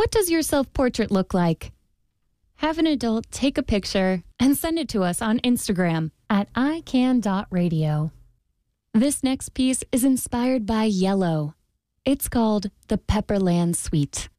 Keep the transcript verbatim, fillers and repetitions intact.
What does your self-portrait look like? Have an adult take a picture and send it to us on Instagram at i can dot radio. This next piece is inspired by Yellow. It's called the Pepperland Suite.